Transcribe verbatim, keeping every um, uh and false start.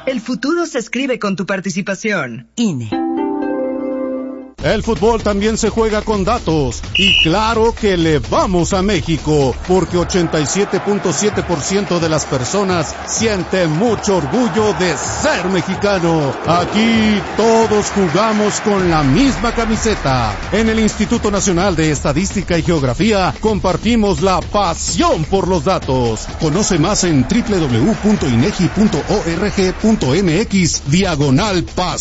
El futuro se escribe con tu participación. I N E. El fútbol también se juega con datos, y claro que le vamos a México, porque ochenta y siete punto siete por ciento de las personas siente mucho orgullo de ser mexicano. Aquí todos jugamos con la misma camiseta. En el Instituto Nacional de Estadística y Geografía compartimos la pasión por los datos. Conoce más en doble u doble u doble u punto inegi punto org punto m x diagonal pasión.